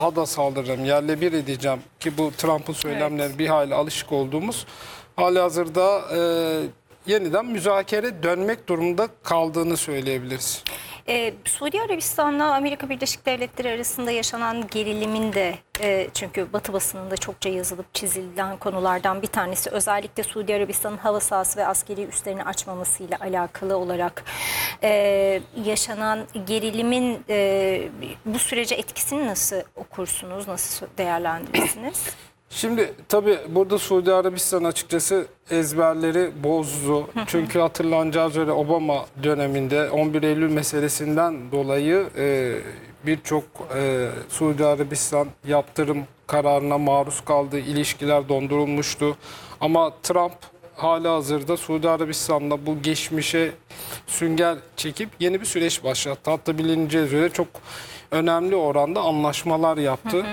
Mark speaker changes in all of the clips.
Speaker 1: daha da saldırırım, yerle bir edeceğim ki bu Trump'ın söylemleri bir hayli alışık olduğumuz halihazırda yeniden müzakere dönmek durumunda kaldığını söyleyebiliriz.
Speaker 2: Suudi Arabistan'la Amerika Birleşik Devletleri arasında yaşanan gerilimin de çünkü Batı basınında çokça yazılıp çizilen konulardan bir tanesi özellikle Suudi Arabistan'ın hava sahası ve askeri üslerini açmamasıyla alakalı olarak yaşanan gerilimin bu sürece etkisini nasıl okursunuz, nasıl değerlendirirsiniz?
Speaker 1: Şimdi tabii burada Suudi Arabistan açıkçası ezberleri bozdu. Çünkü hatırlanacağı üzere Obama döneminde 11 Eylül meselesinden dolayı birçok Suudi Arabistan yaptırım kararına maruz kaldı. İlişkiler dondurulmuştu. Ama Trump halihazırda Suudi Arabistan'la bu geçmişe sünger çekip yeni bir süreç başlattı. Hatta bilineceği üzere çok önemli oranda anlaşmalar yaptı.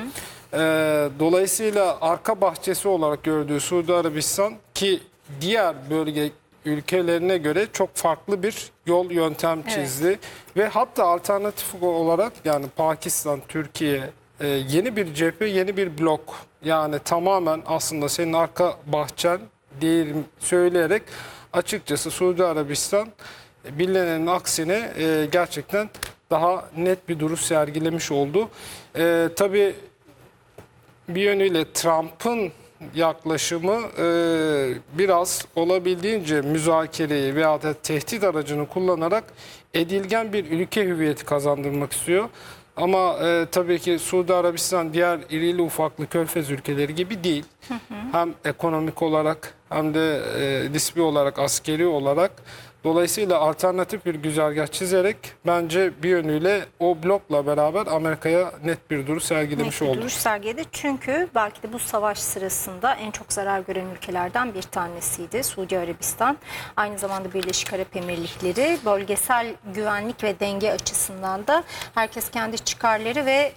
Speaker 1: Dolayısıyla arka bahçesi olarak gördüğü Suudi Arabistan ki diğer bölge ülkelerine göre çok farklı bir yol yöntem çizdi. Ve hatta alternatif olarak yani Pakistan, Türkiye yeni bir cephe, yeni bir blok yani tamamen aslında senin arka bahçen değil söyleyerek açıkçası Suudi Arabistan bilinenin aksine gerçekten daha net bir duruş sergilemiş oldu. Tabii bir yönüyle Trump'ın yaklaşımı biraz olabildiğince müzakereyi veya da tehdit aracını kullanarak edilgen bir ülke hüviyeti kazandırmak istiyor. Ama tabii ki Suudi Arabistan diğer irili ufaklı körfez ülkeleri gibi değil. Hem ekonomik olarak hem de nispi olarak askeri olarak. Dolayısıyla alternatif bir güzergah çizerek bence bir yönüyle o blokla beraber Amerika'ya net bir duruş sergilemiş oldu.
Speaker 2: Duruş sergiledi çünkü belki de bu savaş sırasında en çok zarar gören ülkelerden bir tanesiydi Suudi Arabistan. Aynı zamanda Birleşik Arap Emirlikleri bölgesel güvenlik ve denge açısından da herkes kendi çıkarları ve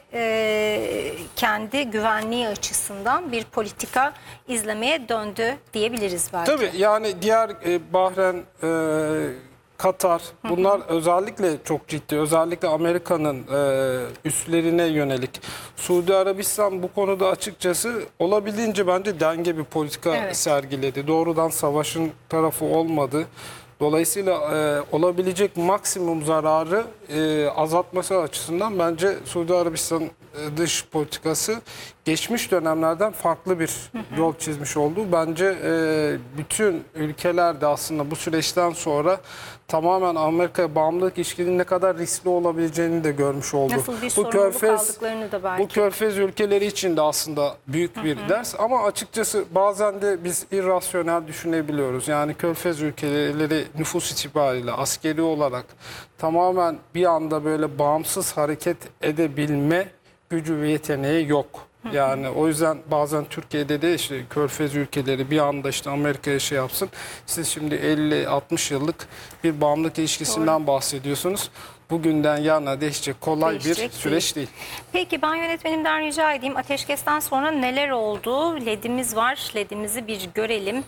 Speaker 2: kendi güvenliği açısından bir politika izlemeye döndü diyebiliriz belki.
Speaker 1: Tabii yani diğer Bahreyn, Katar bunlar özellikle çok ciddi. Özellikle Amerika'nın üslerine yönelik. Suudi Arabistan bu konuda açıkçası olabildiğince bence denge bir politika sergiledi. Doğrudan savaşın tarafı olmadı. Dolayısıyla olabilecek maksimum zararı azaltması açısından bence Suudi Arabistan dış politikası geçmiş dönemlerden farklı bir yol çizmiş oldu. Bence bütün ülkeler de aslında bu süreçten sonra tamamen Amerika'ya bağımlılık ilişkinin ne kadar riskli olabileceğini de görmüş oldu.
Speaker 2: Nasıl bir sorumluluk aldıklarını da belki.
Speaker 1: Bu körfez ülkeleri için de aslında büyük bir ders ama açıkçası bazen de biz irrasyonel düşünebiliyoruz. Yani körfez ülkeleri nüfus itibariyle askeri olarak tamamen bir anda böyle bağımsız hareket edebilme gücü ve yeteneği yok. Yani o yüzden bazen Türkiye'de de işte körfez ülkeleri bir anda işte Amerika'ya şey yapsın. Siz şimdi 50-60 yıllık bir bağımlılık ilişkisinden bahsediyorsunuz. Bugünden yarına değişecek kolay bir süreç değil.
Speaker 2: Peki ben yönetmenimden rica edeyim. Ateşkesten sonra neler oldu? LED'imiz var. LED'imizi bir görelim.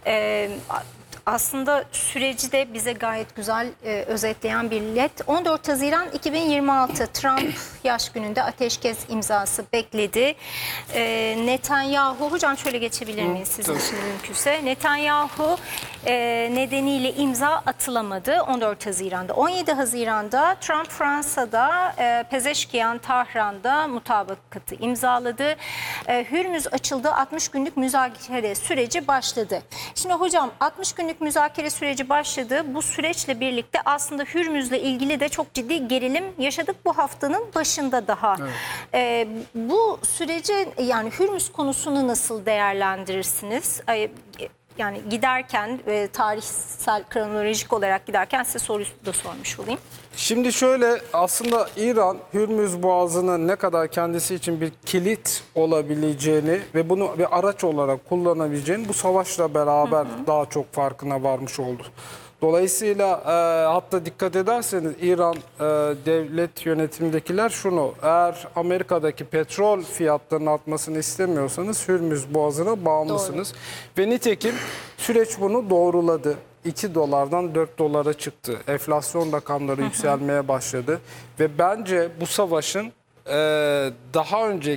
Speaker 2: Aslında süreci de bize gayet güzel özetleyen bir led. 14 Haziran 2026 Trump yaş gününde ateşkes imzası bekledi. Netanyahu, hocam şöyle geçebilir miyiz sizin için mümkünse? Netanyahu nedeniyle imza atılamadı 14 Haziran'da. 17 Haziran'da Trump Fransa'da Pezeşkiyan Tahran'da mutabakatı imzaladı. Hürmüz açıldı. 60 günlük müzakere süreci başladı. Şimdi hocam 60 günlük müzakere süreci başladı. Bu süreçle birlikte aslında Hürmüz'le ilgili de çok ciddi gerilim yaşadık bu haftanın başında daha. Evet. Bu süreci yani Hürmüz konusunu nasıl değerlendirirsiniz? Yani giderken tarihsel kronolojik olarak giderken size soruyu da sormuş olayım.
Speaker 1: Şimdi şöyle aslında İran Hürmüz Boğazı'nın ne kadar kendisi için bir kilit olabileceğini ve bunu bir araç olarak kullanabileceğini bu savaşla beraber daha çok farkına varmış oldu. Dolayısıyla hatta dikkat ederseniz İran devlet yönetimdekiler şunu, eğer Amerika'daki petrol fiyatlarının artmasını istemiyorsanız Hürmüz Boğazı'na bağımlısınız. Doğru. Ve nitekim süreç bunu doğruladı. 2 dolardan 4 dolara çıktı. Enflasyon rakamları yükselmeye başladı. Ve bence bu savaşın daha önce